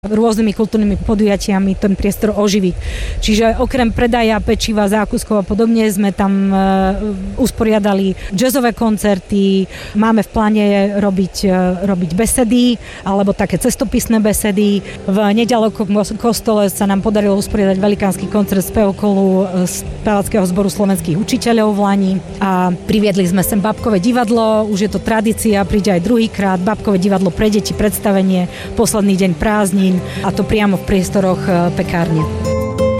rôznymi kultúrnymi podujatiami ten priestor oživiť. Čiže okrem predaja pečiva, zákuskov a podobne sme tam usporiadali jazzové koncerty, máme v pláne robiť besedy alebo také cestopisné besedy. V nedalekom kostole sa nám podarilo usporiadať velikánsky koncert spevokolu speváckeho zboru slovenských učiteľov v Lani a priviedli sme sem Babkové divadlo, už je to tradícia, príde aj druhýkrát, Babkové divadlo pre deti, predstavenie, posledný deň prázdnin a to priamo v priestoroch pekárne.